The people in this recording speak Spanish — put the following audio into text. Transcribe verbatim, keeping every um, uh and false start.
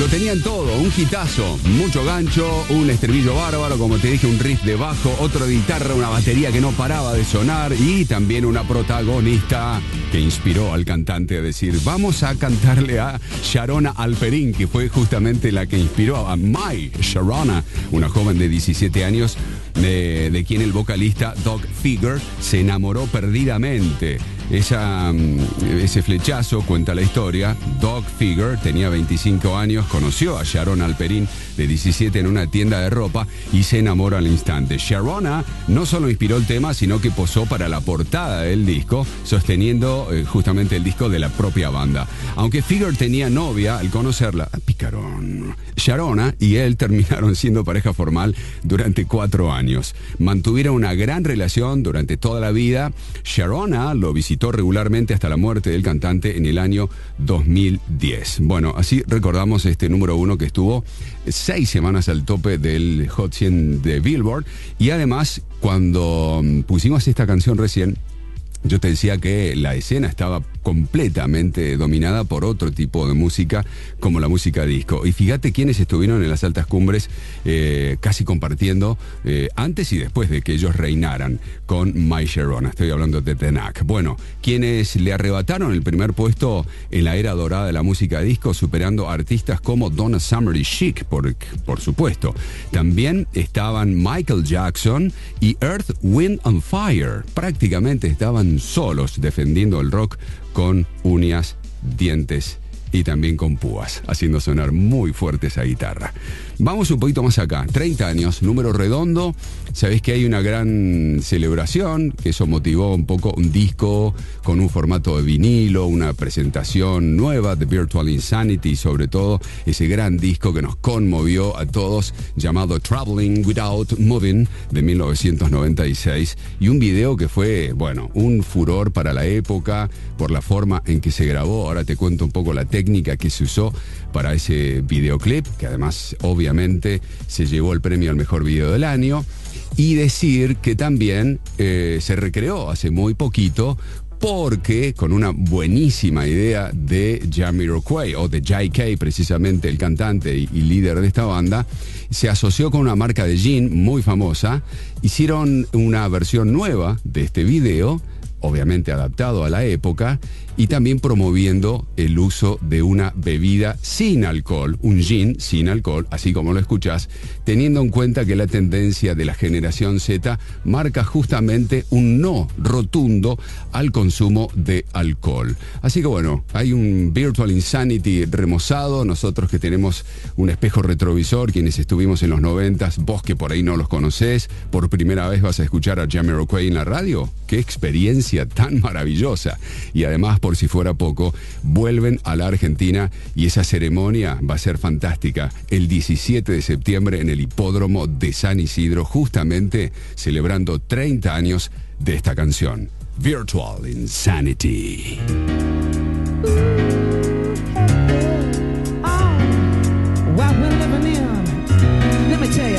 lo tenían todo, un hitazo, mucho gancho, un estribillo bárbaro, como te dije, un riff de bajo, otro de guitarra, una batería que no paraba de sonar y también una protagonista que inspiró al cantante a decir, vamos a cantarle a Sharona Alperín, que fue justamente la que inspiró a My Sharona, una joven de diecisiete años, de, de quien el vocalista Doug Figger se enamoró perdidamente. Esa, ese flechazo, cuenta la historia, Doug Figger tenía veinticinco años, conoció a Sharona Alperín de diecisiete en una tienda de ropa y se enamoró al instante. Sharona no solo inspiró el tema, sino que posó para la portada del disco, sosteniendo eh, justamente el disco de la propia banda. Aunque Figger tenía novia, al conocerla, picarón, Sharona y él terminaron siendo pareja formal durante cuatro años. Mantuvieron una gran relación durante toda la vida. Sharona lo visitó regularmente hasta la muerte del cantante en el año dos mil diez. Bueno, así recordamos este número uno que estuvo seis semanas al tope del Hot cien de Billboard. Y además, cuando pusimos esta canción recién, yo te decía que la escena estaba completamente dominada por otro tipo de música, como la música disco. Y fíjate quiénes estuvieron en las altas cumbres, eh, casi compartiendo eh, antes y después de que ellos reinaran con My Sharona. Estoy hablando de The Knack. Bueno, quienes le arrebataron el primer puesto en la era dorada de la música disco, superando a artistas como Donna Summer y Chic, por, por supuesto. También estaban Michael Jackson y Earth, Wind and Fire. Prácticamente estaban solos defendiendo el rock con uñas, dientes y también con púas, haciendo sonar muy fuerte esa guitarra. Vamos un poquito más acá, treinta años, número redondo. Sabés que hay una gran celebración, que eso motivó un poco un disco con un formato de vinilo, una presentación nueva de Virtual Insanity y sobre todo ese gran disco que nos conmovió a todos, llamado Traveling Without Moving, de mil novecientos noventa y seis, y un video que fue, bueno, un furor para la época por la forma en que se grabó. Ahora te cuento un poco la técnica que se usó para ese videoclip, que además obviamente se llevó el premio al mejor video del año. Y decir que también eh, se recreó hace muy poquito, porque con una buenísima idea de Jamiroquai, o de J K precisamente, el cantante y, y líder de esta banda, se asoció con una marca de gin muy famosa, hicieron una versión nueva de este video, obviamente adaptado a la época, y también promoviendo el uso de una bebida sin alcohol, un gin sin alcohol, así como lo escuchás, teniendo en cuenta que la tendencia de la generación Z marca justamente un no rotundo al consumo de alcohol. Así que bueno, hay un Virtual Insanity remozado, nosotros que tenemos un espejo retrovisor, quienes estuvimos en los noventas, vos que por ahí no los conocés, por primera vez vas a escuchar a Jamiroquai en la radio. ¡Qué experiencia tan maravillosa! Y además, por si fuera poco, vuelven a la Argentina y esa ceremonia va a ser fantástica el diecisiete de septiembre en el hipódromo de San Isidro, justamente celebrando treinta años de esta canción, Virtual Insanity.